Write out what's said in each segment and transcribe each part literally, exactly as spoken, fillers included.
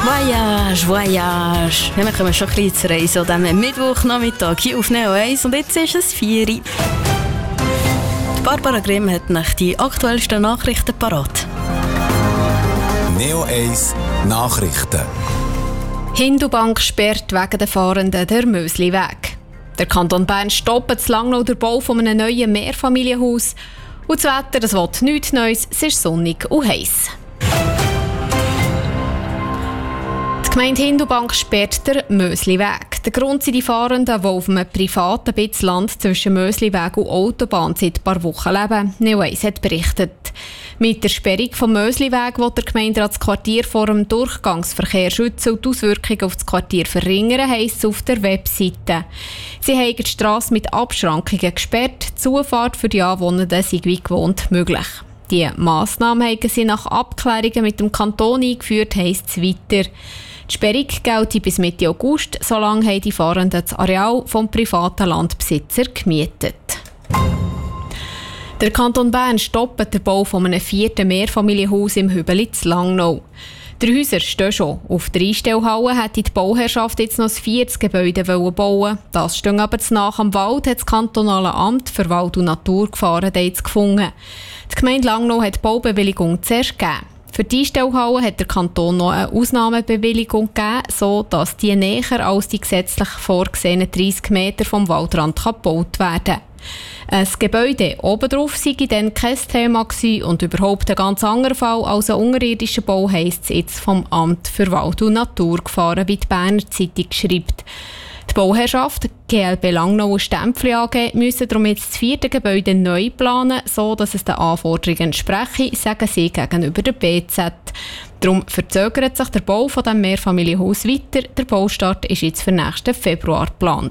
Voyage, Voyage. Ja, wir kommen schon ein bisschen zu reisen an diesem Mittwochnachmittag hier auf Neo eins und jetzt ist es vier Uhr. Barbara Grimm hat nach die aktuellsten Nachrichten parat. Neo eins Nachrichten. Hindubank sperrt wegen der Fahrenden der Mösliweg. Der Kanton Bern stoppt zu Langnau den Bau von einem neuen Mehrfamilienhaus. Und das Wetter, das will nichts Neues, es ist sonnig und heiß. Die Gemeinde Hindubank sperrt den Mösliweg. Der Grund sind die Fahrenden, die auf einem privaten Stück Land zwischen Mösliweg und Autobahn seit ein paar Wochen leben. Neo eins hat berichtet. Mit der Sperrung vom Mösliweg will der Gemeinderat das Quartier vor dem Durchgangsverkehr schützen und die Auswirkungen auf das Quartier verringern, heisst es auf der Webseite. Sie haben die Strasse mit Abschrankungen gesperrt. Die Zufahrt für die Anwohner sei wie gewohnt möglich. Die Massnahmen haben sie nach Abklärungen mit dem Kanton eingeführt, heisst es weiter. Die Sperrung gilt bis Mitte August, solange haben die Fahrenden das Areal vom privaten Landbesitzer gemietet. Der Kanton Bern stoppt den Bau von einem vierten Mehrfamilienhaus im Hübeli zu Langnau. Die Häuser stehen schon. Auf der Einstellhalle hätte die Bauherrschaft jetzt noch ein viertes Gebäude bauen wollen. Das steht aber zu nah am Wald, hat das kantonale Amt für Wald- und Naturgefahren jetzt gefunden. Die Gemeinde Langnau hat die Baubewilligung zuerst gegeben. Für die Einstellhalle hat der Kanton noch eine Ausnahmebewilligung gegeben, sodass die näher als die gesetzlich vorgesehenen dreissig Meter vom Waldrand gebaut werden kann. Ein Gebäude obendrauf sei dann kein Thema gewesen und überhaupt ein ganz anderer Fall als ein unterirdischer Bau, heisst es jetzt vom Amt für Wald- und Naturgefahren, wie die Berner Zeitung schreibt. Die Bauherrschaft G L B Langnau und Stempfli A G müssen darum jetzt das vierte Gebäude neu planen, so dass es den Anforderungen entspreche, sagen sie gegenüber der B Z. Darum verzögert sich der Bau von diesem Mehrfamilienhaus weiter. Der Baustart ist jetzt für nächsten Februar geplant.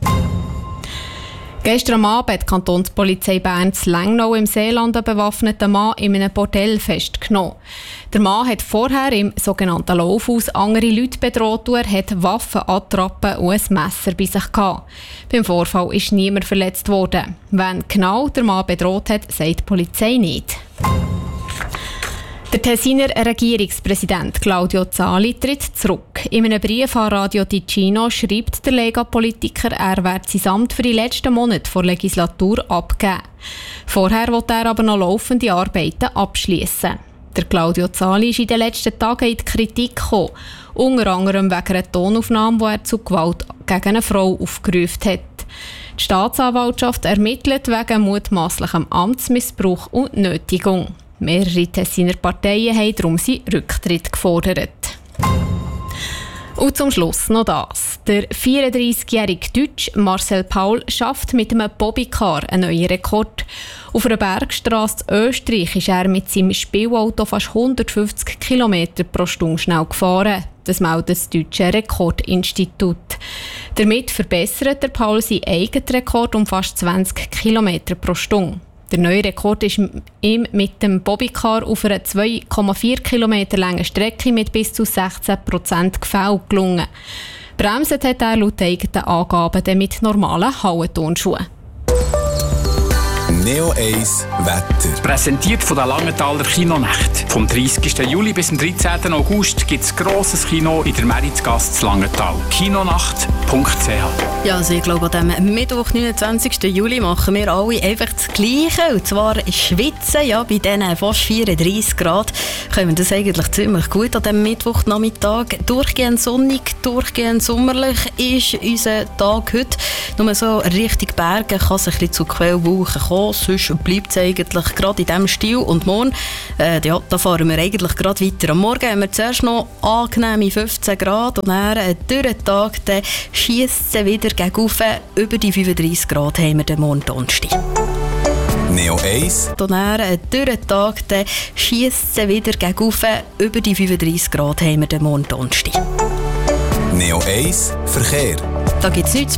Gestern am Abend hat die Kantonspolizei Bern zu Langnau im Seeland einen bewaffneten Mann in einem Bordell festgenommen. Der Mann hat vorher im sogenannten Laufhaus andere Leute bedroht und er hat Waffen, Attrappen und ein Messer bei sich gehabt. Beim Vorfall ist niemand verletzt worden. Wen genau der Mann bedroht hat, sagt die Polizei nicht. Der Tessiner Regierungspräsident Claudio Zali tritt zurück. In einem Brief an Radio Ticino schreibt der Lega-Politiker, er werde sein Amt für die letzten Monate vor Legislatur abgeben. Vorher will er aber noch laufende Arbeiten abschließen. Der Claudio Zali ist in den letzten Tagen in die Kritik gekommen, unter anderem wegen einer Tonaufnahme, wo er zu Gewalt gegen eine Frau aufgerufen hat. Die Staatsanwaltschaft ermittelt wegen mutmaßlichem Amtsmissbrauch und Nötigung. Mehrere Tessiner Parteien haben darum seinen Rücktritt gefordert. Und zum Schluss noch das. Der vierunddreißigjährige Deutsche Marcel Paul schafft mit einem Bobbycar einen neuen Rekord. Auf einer Bergstrasse in Österreich ist er mit seinem Spielauto fast hundertfünfzig Kilometer pro Stunde schnell gefahren. Das meldet das Deutsche Rekordinstitut. Damit verbessert der Paul seinen eigenen Rekord um fast zwanzig Kilometer pro Stunde. Der neue Rekord ist ihm mit dem Bobbycar auf einer zwei Komma vier Kilometer langen Strecke mit bis zu sechzehn Prozent Gefälle gelungen. Bremsen hat er laut eigenen Angaben mit normalen Hallenturnschuhen. Neo eins Wetter. Präsentiert von der Langenthaler Kinonacht. Vom dreißigsten Juli bis zum dreizehnten August gibt es grosses Kino in der Meritzgasse zu Langenthal. kinonacht punkt c h. Ja, also ich glaube, an diesem Mittwoch, neunundzwanzigsten Juli, machen wir alle einfach das Gleiche. Und zwar schwitzen, ja, bei diesen fast vierunddreißig Grad können wir das eigentlich ziemlich gut an diesem Mittwochnachmittag. Durchgehend sonnig, durchgehend sommerlich ist unser Tag heute. Nur so Richtung Berge kann es ein bisschen zu Quellwolken kommen. Sonst bleibt es eigentlich gerade in diesem Stil. Und morgen, äh, ja, da fahren wir eigentlich gerade weiter. Am Morgen haben wir zuerst noch angenehme fünfzehn Grad und dann äh, durch den Tag schiesst es wieder gegen rauf. Über die fünfunddreißig Grad haben wir den morgen Donnerstag. Neo eins. Und dann äh, durch den Tag schiesst es wieder gegen rauf. Über die fünfunddreißig Grad haben wir den morgen Donnerstag. Neo eins Verkehr. Da gibt es nichts